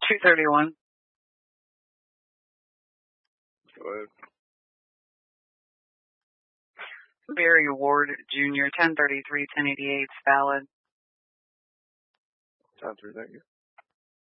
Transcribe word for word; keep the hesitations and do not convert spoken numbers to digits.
two thirty-one. Go ahead. Barry Ward Junior ten thirty-three ten eighty-eight is valid. Time through, thank you.